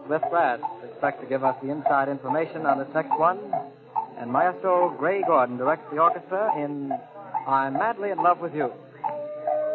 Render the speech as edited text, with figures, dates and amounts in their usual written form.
Cliff Brass expect to give us the inside information on this next one. And Maestro Gray Gordon directs the orchestra in I'm Madly in Love with You.